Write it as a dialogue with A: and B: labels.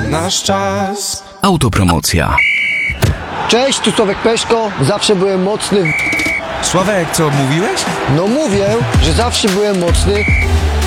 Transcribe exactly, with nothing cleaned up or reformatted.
A: nasz czas.
B: Autopromocja.
C: Cześć, tu Sławek Peszko, zawsze byłem mocny.
A: Sławek, co mówiłeś?
C: No mówię, że zawsze byłem mocny